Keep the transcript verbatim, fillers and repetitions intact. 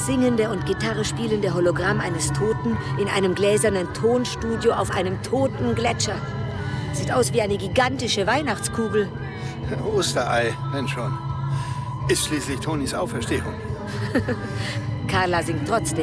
singende und Gitarre spielende Hologramm eines Toten in einem gläsernen Tonstudio auf einem toten Gletscher. Sieht aus wie eine gigantische Weihnachtskugel. Osterei, wenn schon. Ist schließlich Tonys Auferstehung. Carla singt trotzdem.